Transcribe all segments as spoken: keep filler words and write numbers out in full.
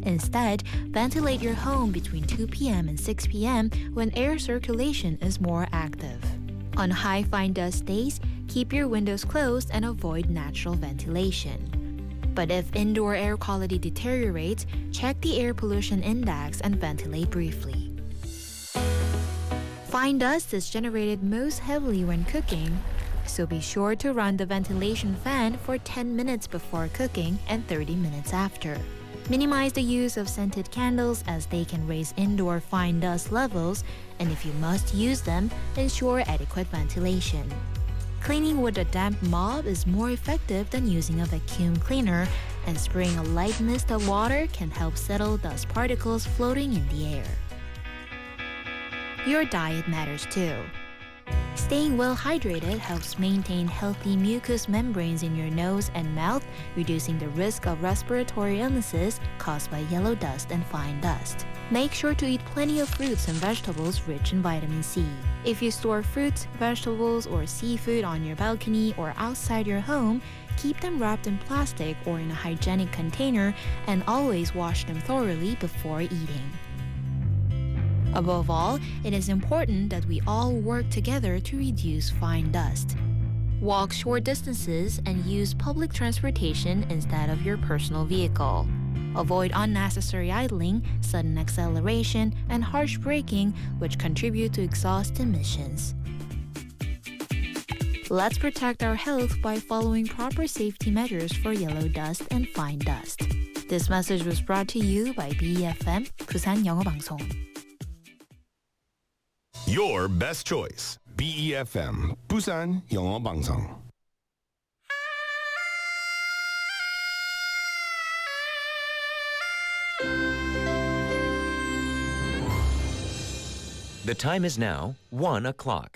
Instead, ventilate your home between two p.m. and six p.m. when air circulation is more active. On high fine dust days, keep your windows closed and avoid natural ventilation. But if indoor air quality deteriorates, check the air pollution index and ventilate briefly. Fine dust is generated most heavily when cooking, so be sure to run the ventilation fan for ten minutes before cooking and thirty minutes after. Minimize the use of scented candles as they can raise indoor fine dust levels, and if you must use them, ensure adequate ventilation. Cleaning with a damp mop is more effective than using a vacuum cleaner, and spraying a light mist of water can help settle dust particles floating in the air. Your diet matters too. Staying well hydrated helps maintain healthy mucous membranes in your nose and mouth, reducing the risk of respiratory illnesses caused by yellow dust and fine dust. Make sure to eat plenty of fruits and vegetables rich in vitamin C. If you store fruits, vegetables, or seafood on your balcony or outside your home, keep them wrapped in plastic or in a hygienic container and always wash them thoroughly before eating. Above all, it is important that we all work together to reduce fine dust. Walk short distances and use public transportation instead of your personal vehicle. Avoid unnecessary idling, sudden acceleration, and harsh braking, which contribute to exhaust emissions. Let's protect our health by following proper safety measures for yellow dust and fine dust. This message was brought to you by B E F M, 부산 영어방송. Your best choice. B E F M, 부산 영어방송. The time is now one o'clock.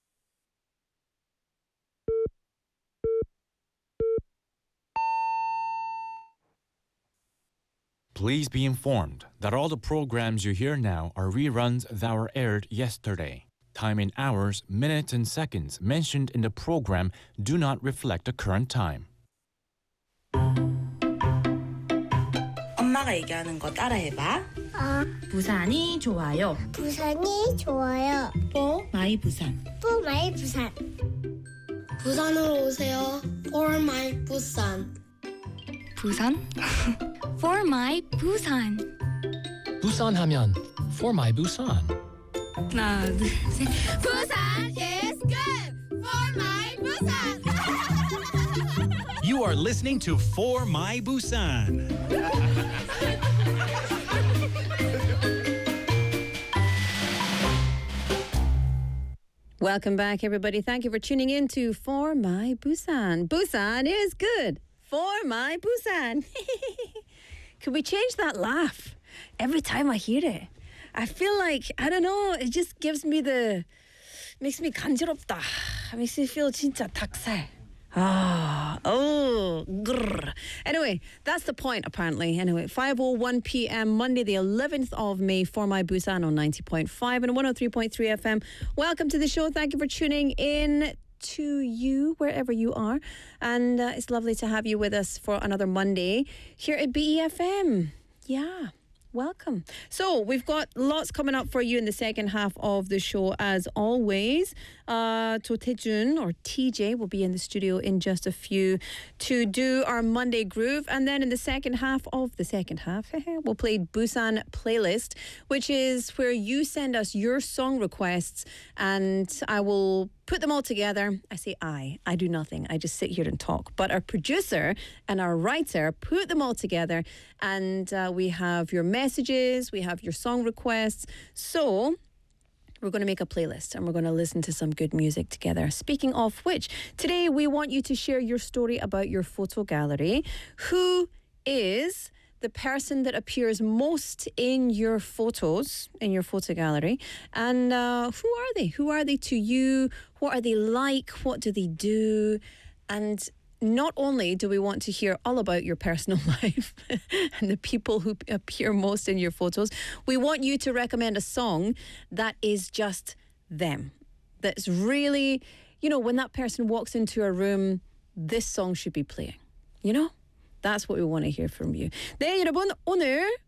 Please be informed that all the programs you hear now are reruns that were aired yesterday. Time in hours, minutes, and seconds mentioned in the program do not reflect the current time. 엄마가 얘기하는 거 따라해봐. 어, 부산이 좋아요. 부산이 좋아요. 뽀 마이 부산. 뽀 마이 부산. 부산으로 오세요. For my 부산. 부산? For my Busan. 부산 하면 For my Busan. 하나, 둘, 셋. Busan is good for my Busan. You are listening to For My Busan. Welcome back, everybody. Thank you for tuning in to For My Busan. Busan is good for my Busan. Can we change that laugh every time I hear it? I feel like, I don't know, it just gives me the, makes me 간지럽다. Makes me feel 진짜 닭살. Ah, oh, grrr. Anyway, that's the point, apparently. Anyway, five oh one p.m. Monday, the eleventh of May, For My Busan on ninety point five and one oh three point three F M. Welcome to the show. Thank you for tuning in to you, wherever you are. And uh, it's lovely to have you with us for another Monday here at B E F M. Yeah. Welcome. So we've got lots coming up for you in the second half of the show, as always. Uh, To Taejun, or T J, will be in the studio in just a few to do our Monday Groove. And then in the second half of the second half, we'll play Busan Playlist, which is where you send us your song requests and I will put them all together. I say I. I do nothing. I just sit here and talk. But our producer and our writer put them all together, and uh, we have your messages, we have your song requests. So we're going to make a playlist and we're going to listen to some good music together. Speaking of which, today we want you to share your story about your photo gallery. Who is the person that appears most in your photos, in your photo gallery, and uh, who are they? Who are they to you? What are they like? What do they do? And not only do we want to hear all about your personal life and the people who appear most in your photos, we want you to recommend a song that is just them. That's really, you know, when that person walks into a room, this song should be playing, you know? That's what we want to hear from you. 네, 여러분, 오늘